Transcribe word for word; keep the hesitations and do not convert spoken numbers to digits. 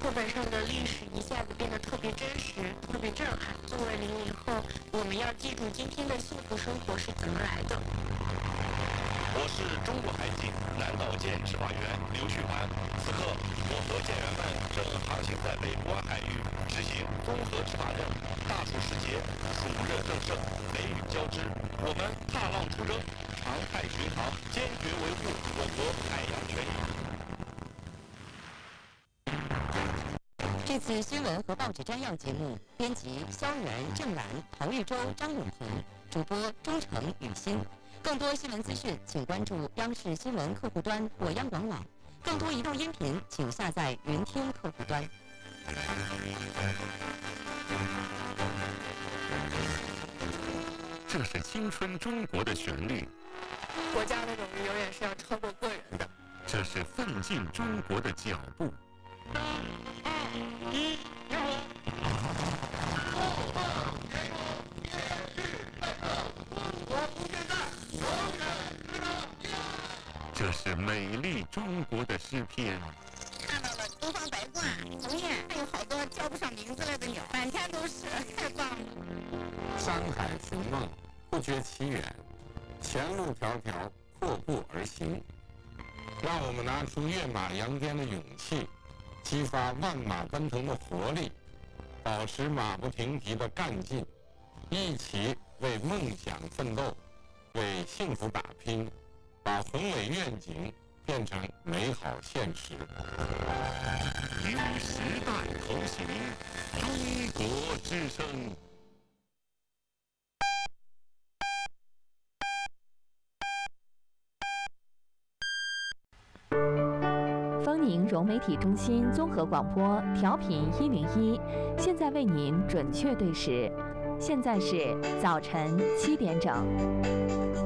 课本上的历史一下子变得特别真实、特别震撼。作为零零后，我们要记住今天的幸福生活是怎么来的。 我是中国海警南岛舰执法员刘旭涵。此刻，我和舰员们正航行在北部湾海域，执行综合执法任务。大暑时节，暑热正盛，雷雨交织，我们踏浪出征，常态巡航，坚决维护我国海洋权益。 这次新闻和报纸摘要节目，编辑肖元、郑兰、陶玉洲、张永平，主播钟诚、雨欣。更多新闻资讯，请关注央视新闻客户端或央广网。更多移动音频，请下载云听客户端。 这是青春中国的旋律， 国家的荣誉永远是要超过个人的。 这是奋进中国的脚步。 三二一，点火！ 这是美丽中国的诗篇。 看到了东方白鹳，红雁，还有好多叫不上名字来的鸟，满天都是，太棒了！ 山海寻梦，不觉其远，前路迢迢，阔步而行。让我们拿出跃马扬鞭的勇气，激发万马奔腾的活力，保持马不停蹄的干劲，一起为梦想奋斗，为幸福打拼，把宏伟愿景变成美好现实。 与时代同行，中国之声。 丰宁融媒体中心综合广播调频一零一，现在为您准确对时，现在是早晨七点整。